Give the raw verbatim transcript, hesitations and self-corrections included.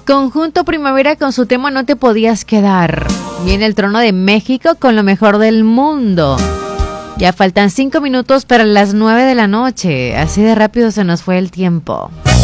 Conjunto Primavera con su tema No te podías quedar. Viene el Trono de México con lo mejor del mundo. Ya faltan cinco minutos para las nueve de la noche. Así de rápido se nos fue el tiempo.